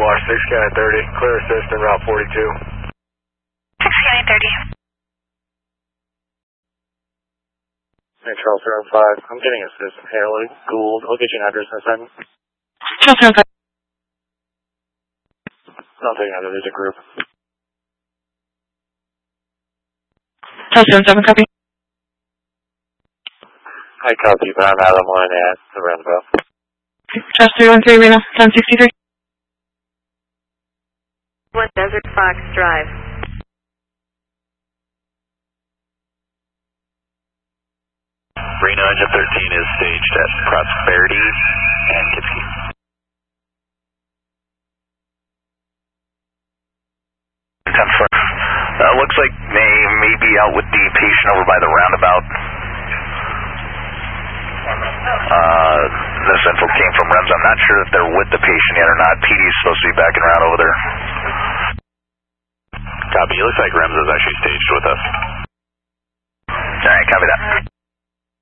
Wash, 6 County 30, clear assist en route 42. 6 County 30. Hey, Charles 05, I'm getting assist from Haley Gould. I'll get you an address in a second. Charles 05. Don't take another, there's a group. Charles 07, copy. I copy, but I'm out on line at the roundabout. Charles 313, Reno, 1063. 1 Desert Fox Drive. Reno Engine 13 is staged at Prosperity and Kipsky. Looks like they may be out with the patient over by the roundabout. This info came from REMS. I'm not sure if they're with the patient yet or not. PD is supposed to be backing around over there. Copy. It looks like REMS is actually staged with us.